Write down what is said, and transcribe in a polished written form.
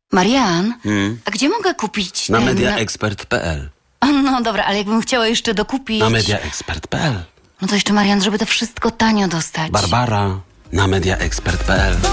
Marian, a gdzie mogę kupić Na mediaexpert.pl. No dobra, ale jakbym chciała jeszcze dokupić... Na mediaexpert.pl. No to jeszcze, Marian, żeby to wszystko tanio dostać. Barbara. Na mediaexpert.pl.